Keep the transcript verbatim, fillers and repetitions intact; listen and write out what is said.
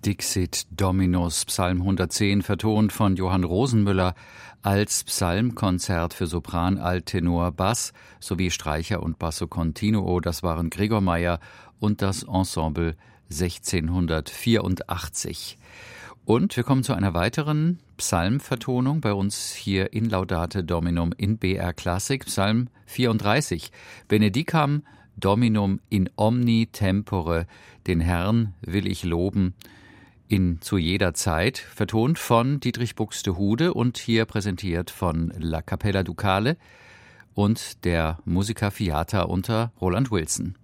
Dixit Dominus, Psalm hundertzehn, vertont von Johann Rosenmüller als Psalmkonzert für Sopran, Alttenor, Bass sowie Streicher und Basso Continuo. Das waren Gregor Meyer und das Ensemble sechzehnhundertvierundachtzig. Und wir kommen zu einer weiteren Psalmvertonung bei uns hier in Laudate Dominum in B R Klassik, Psalm vierunddreißig. Benedicam Dominum in omni tempore, den Herrn will ich loben in zu jeder Zeit, vertont von Dietrich Buxtehude und hier präsentiert von La Capella Ducale und der Musica Fiata unter Roland Wilson.